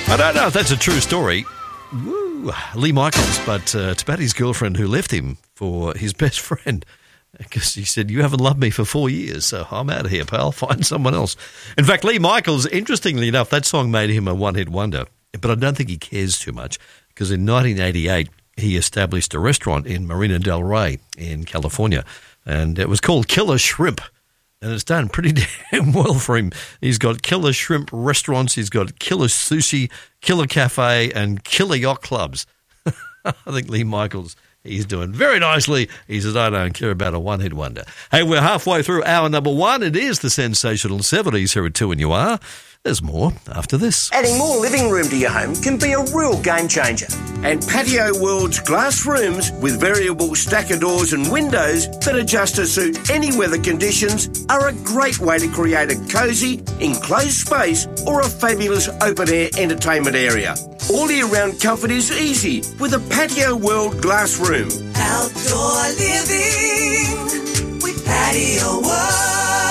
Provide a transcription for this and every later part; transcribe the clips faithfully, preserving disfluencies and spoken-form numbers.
I don't know if that's a true story. Woo, Lee Michaels, but uh, it's about his girlfriend who left him for his best friend because he said, you haven't loved me for four years, so I'm out of here, pal. Find someone else. In fact, Lee Michaels, interestingly enough, that song made him a one-hit wonder, but I don't think he cares too much because in nineteen eighty-eight, he established a restaurant in Marina del Rey in California, and it was called Killer Shrimp. And it's done pretty damn well for him. He's got killer shrimp restaurants, he's got killer sushi, killer cafe, and killer yacht clubs. I think Lee Michaels, he's doing very nicely. He says, I don't care about a one-hit wonder. Hey, we're halfway through hour number one. It is the Sensational seventies here at two and you are. There's more after this. Adding more living room to your home can be a real game changer. And Patio World's glass rooms with variable stacker doors and windows that adjust to suit any weather conditions are a great way to create a cosy, enclosed space or a fabulous open-air entertainment area. All year-round comfort is easy with a Patio World glass room. Outdoor living with Patio World.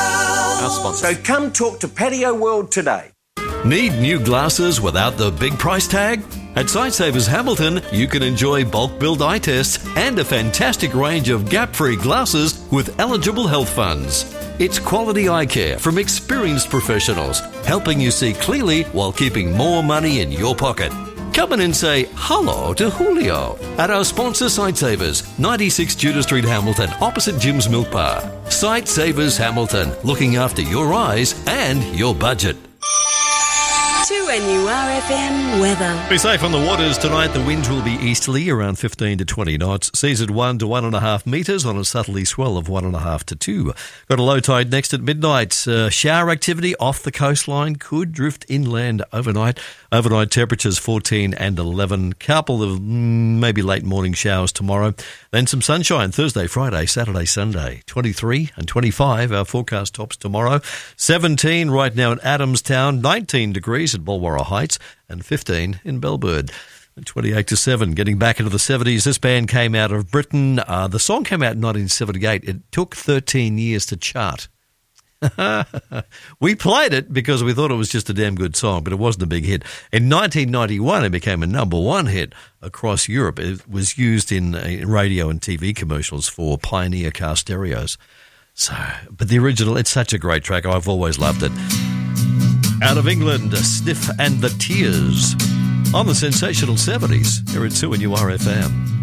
So come talk to Patio World today. Need new glasses without the big price tag? At Sightsavers Hamilton, you can enjoy bulk build eye tests and a fantastic range of gap-free glasses with eligible health funds. It's quality eye care from experienced professionals, helping you see clearly while keeping more money in your pocket. Come in and say hello to Julio at our sponsor Sightsavers, ninety-six Judah Street, Hamilton, opposite Jim's Milk Bar. Sightsavers Hamilton, looking after your eyes and your budget. two N U R F M weather. Be safe on the waters tonight. The winds will be easterly around fifteen to twenty knots. Seas at one to one and a half metres on a southerly swell of one and a half to two. Got a low tide next at midnight. Uh, shower activity off the coastline could drift inland overnight. Overnight temperatures fourteen and eleven. Couple of mm, maybe late morning showers tomorrow. Then some sunshine Thursday, Friday, Saturday, Sunday. twenty-three and twenty-five. Our forecast tops tomorrow. seventeen right now in Adamstown. nineteen degrees at Bulwarra Heights. And fifteen in Bellbird. twenty-eight to seven. Getting back into the seventies. This band came out of Britain. Uh, the song came out in nineteen seventy-eight. It took thirteen years to chart. We played it because we thought it was just a damn good song, but it wasn't a big hit. In nineteen ninety-one, it became a number one hit across Europe. It was used in, in radio and T V commercials for Pioneer car stereos. So, but the original, it's such a great track. I've always loved it. Out of England, Sniff and the Tears on the Sensational seventies here at two N U R F M.